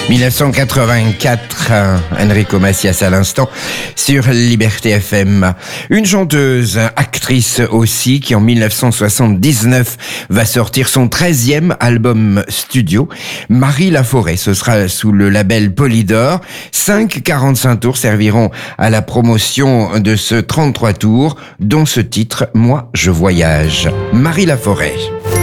1984, Enrico Macias à l'instant sur Liberté FM. Une chanteuse, actrice aussi, qui en 1979 va sortir son 13e album studio, Marie Laforêt. Ce sera sous le label Polydor. 5 45 tours serviront à la promotion de ce 33 tours, dont ce titre, Moi je voyage. Marie Laforêt.